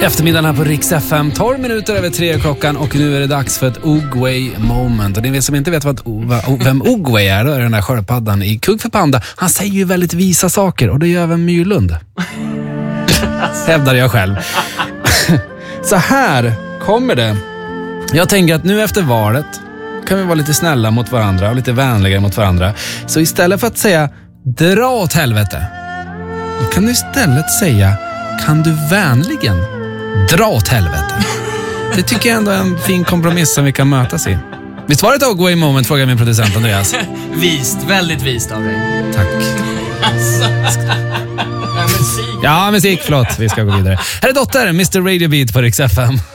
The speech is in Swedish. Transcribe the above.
Eftermiddagen här på Rix FM, 12 minuter över 3 klockan och nu är det dags för ett Oogway moment. Och ni som inte vet vem Oogway är, då är den där sköldpaddan i Kung för Panda. Han säger ju väldigt visa saker och det gör även Myrlund. Hävdar jag själv. Så här kommer det. Jag tänker att nu efter valet kan vi vara lite snälla mot varandra och lite vänligare mot varandra. Så istället för att säga dra åt helvete, då kan du istället säga kan du vänligen dra åt helvete. Det tycker jag ändå är en fin kompromiss som vi kan mötas i. Visst var det ett Oogway moment, frågar min producent Andreas. Vist, väldigt vist av dig. Tack. Musik. Ja, musik, förlåt. Vi ska gå vidare. Här är Dotter, Mr. Radio Beat på Rix FM.